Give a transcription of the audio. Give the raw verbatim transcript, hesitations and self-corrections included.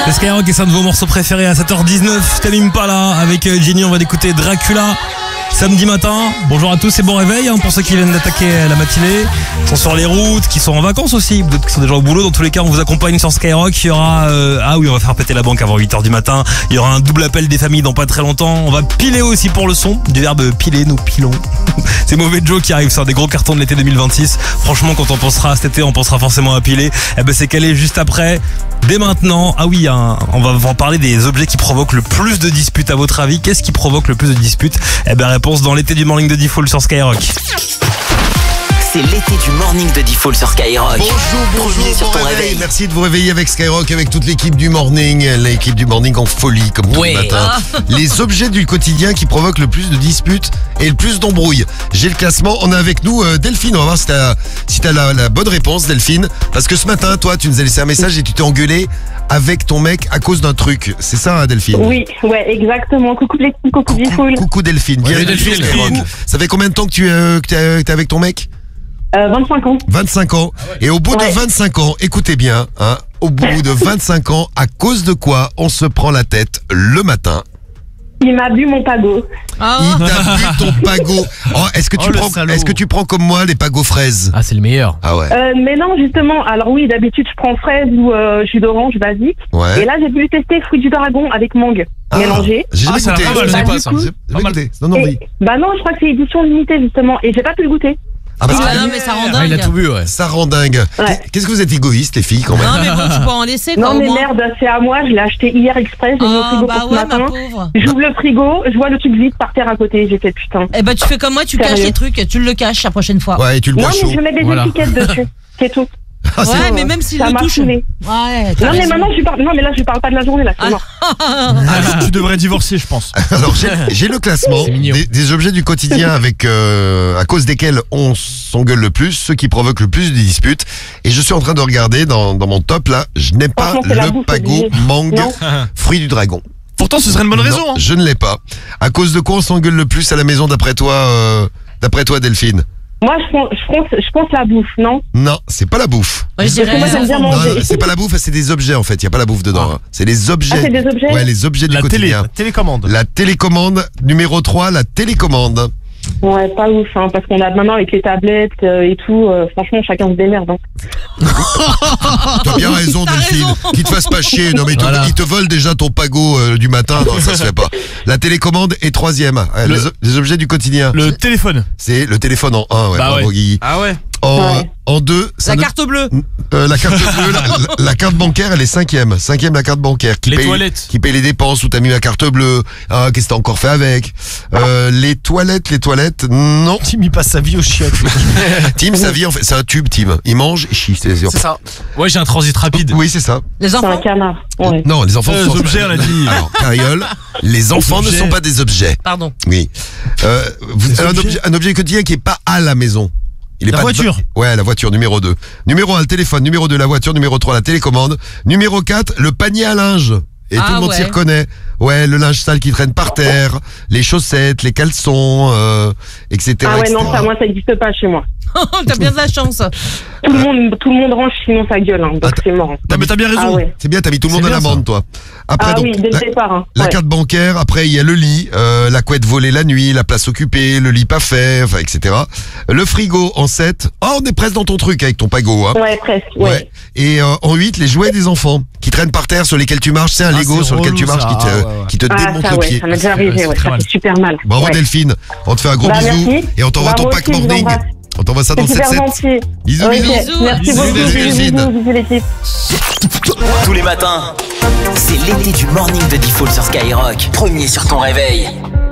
Le Skyrock est un de vos morceaux préférés à sept heures dix-neuf. T'allumes pas là. Avec Jenny, on va écouter Dracula. Samedi matin, bonjour à tous et bon réveil hein, pour ceux qui viennent d'attaquer la matinée, qui sont sur les routes, qui sont en vacances aussi, d'autres qui sont déjà au boulot. Dans tous les cas, on vous accompagne sur Skyrock. Il y aura, euh, ah oui, on va faire péter la banque avant huit heures du matin. Il y aura un double appel des familles dans pas très longtemps. On va piler aussi pour le son, du verbe piler, nous pilons. C'est Mauvais Joe qui arrive sur des gros cartons de l'été deux mille vingt-six. Franchement, quand on pensera à cet été, on pensera forcément à piler. Eh ben, c'est calé juste après. Dès maintenant, ah oui, hein, on va en parler des objets qui provoquent le plus de disputes à votre avis. Qu'est-ce qui provoque le plus de disputes? Eh ben, réponse dans l'été du Morning de Diffoul sur Skyrock. C'est l'été du Morning de Diffoul sur Skyrock. Bonjour, bonjour, sur bon ton réveil. réveil. Merci de vous réveiller avec Skyrock, avec toute l'équipe du Morning. L'équipe du Morning en folie, comme tous Ouais. les matins. Les objets du quotidien qui provoquent le plus de disputes et le plus d'embrouilles. J'ai le classement. On a avec nous euh, Delphine. On va voir si t'as si t'as la, la bonne réponse, Delphine. Parce que ce matin, toi, tu nous as laissé un message et tu t'es engueulé avec ton mec à cause d'un truc. C'est ça, hein, Delphine? Oui, ouais, exactement. Coucou l'équipe, coucou Diffoul. Coucou Delphine. Ouais, Bienvenue sur Delphine. Skyrock. Ça fait combien de temps que tu euh, que t'es, euh, que t'es avec ton mec? Euh, vingt-cinq ans. vingt-cinq ans. Et au bout Ouais. de vingt-cinq ans, écoutez bien, hein, au bout de vingt-cinq ans, à cause de quoi on se prend la tête le matin? Il m'a bu mon pago. Il t'a bu ton pago. Oh, est-ce que tu Oh, le prends, salaud. est-ce que tu prends comme moi les pagos fraises? Ah, c'est le meilleur. Ah ouais. Euh, mais non, justement, alors oui, d'habitude, je prends fraise ou euh, jus d'orange basique. Ouais. Et là, j'ai voulu tester fruits du dragon avec mangue Ah, mélangé. J'ai jamais Ah, ça a goûté. l'air pas mal, Bah, c'est du pas ça. coup, J'ai jamais goûté. Non, non, Et- oui. bah non, je crois que c'est édition limitée, justement. Et j'ai pas pu le goûter. Ah, parce Ah que non, mais ça rend Ah, il a dingue. tout bu, ouais. ça rend dingue. Ouais. Qu'est-ce que vous êtes égoïstes, les filles, quand même? Non, mais bon, tu peux en laisser, quoi, Non, au mais moins. merde, c'est à moi. Je l'ai acheté hier express. J'ai mis au Ah, frigo bah pour ce ouais, ma matin. pauvre. J'ouvre le frigo, je vois le truc vide par terre à côté. J'ai fait putain. Eh ben, tu fais comme moi, tu Sérieux. caches les trucs, tu le caches la prochaine fois. Ouais, et tu le bois Non, chaud. mais je mets des Voilà. étiquettes dessus. C'est tout. Ah, c'est- Ouais, mais même s'il Ça le m'a touche. saoulé. Ouais, t'as Non, mais raison. maintenant, je lui parle. Non, mais là, je lui parle pas de la journée, là. C'est mort. Alors, tu devrais divorcer, je pense. Alors j'ai j'ai le classement C'est mignon. des, des objets du quotidien avec euh, à cause desquels on s'engueule le plus, ceux qui provoquent le plus de disputes. Et je suis en train de regarder dans, dans mon top là, je n'ai pas Franchement, c'est la le bouffe, pago obligé. mangue Non. fruit du dragon. Pourtant, ce serait une bonne raison. Non, Hein. je ne l'ai pas. À cause de quoi on s'engueule le plus à la maison d'après toi, euh, d'après toi Delphine? Moi, je pense, je pense, je pense la bouffe, non? Non, c'est pas la bouffe. Ouais, je dirais. Moi, j'aime bien Non, manger. non, c'est pas la bouffe, c'est des objets en fait. Il y a pas la bouffe dedans. Ah. hein. C'est les objets. Ah, c'est des objets? Ouais, les objets du La télé, quotidien. la télécommande. La télécommande numéro trois, la télécommande. Ouais, pas ouf, hein, parce qu'on a maintenant avec les tablettes euh, et tout, euh, franchement, chacun se démerde. Hein. T'as bien raison, T'as Delphine. raison. Qu'ils te fassent pas chier. Non, mais ils te, Voilà. ils te volent déjà ton pago euh, du matin. Non, ça se fait pas. La télécommande est troisième. Euh, Le- Les, o- les objets du quotidien. Le téléphone. C'est le téléphone en un, ouais, Bah bravo, ouais. Guigui. Ah ouais. En, Ouais. en deux, ça La ne- carte bleue. euh, la carte bleue, la, la- la carte bancaire, elle est cinquième. Cinquième, la carte bancaire. Qui Les paye, toilettes. Qui paye les dépenses, où t'as mis la carte bleue. Ah, qu'est-ce que t'as encore fait avec? Euh, les toilettes, les toilettes, non. Tim, il passe sa vie au chiottes. Tim, sa vie, en fait, c'est un tube, Tim. Il mange, il chie. C'est C'est ça. Ouais, j'ai un transit rapide. Oui, c'est ça. Les C'est un enfants. canard. Ouais. Non, les enfants Euh, sont les objets, on a dit. Alors, Cariole, les enfants ne objets. sont pas des objets. Pardon. Oui. Euh, vous- Des un, objets. objet, un objet quotidien qui est pas à la maison. Il est La pas voiture. de- Ouais, la voiture, numéro deux. Numéro un, le téléphone. Numéro deux, la voiture. Numéro trois, la télécommande. Numéro quatre, le panier à linge. Et Ah tout le monde ouais. s'y reconnaît. Ouais, le linge sale qui traîne par terre, les chaussettes, les caleçons, euh, et cetera. Ah ouais, et cetera. non, ça, moi, ça n'existe pas chez moi. T'as bien de la chance. Tout le monde, tout le monde range, sinon ça gueule, hein, donc Attends. c'est mort. Non, mais t'as bien raison. Ah ouais. C'est bien, t'as mis tout le C'est monde à bien, l'amende, toi. Après, Ah donc, oui, dès la- le départ. Hein. La Ouais. carte bancaire, après il y a le lit, euh, la couette volée la nuit, la place occupée, le lit pas fait, enfin et cetera. Le frigo en sept. Oh, on est presque dans ton truc avec ton pago, hein. Ouais, presque. Ouais. Et euh, en huit, les jouets des enfants qui traînent par terre sur lesquels tu marches. C'est un Ah, Lego c'est sur lequel tu relou, marches ça. qui te, Ah, ouais, ouais. qui te Ah, démonte ça, le ouais, pied. ça m'est déjà C'est- arrivé, c'est ouais, très ça mal. fait super mal. Bravo Ouais. Delphine, on te fait un gros Bah, bisou merci. et on t'envoie Bah, ton moi pack aussi, je vous morning. embrasse. On t'envoie ça dans C'est sept super sept. gentil. Bisous, Ok, bisous. Bisous. Merci Bisous, beaucoup. Delphine. Bisous, bisous l'équipe. Tous les matins, c'est l'été du Morning de Diffoul sur Skyrock. Premier sur ton réveil.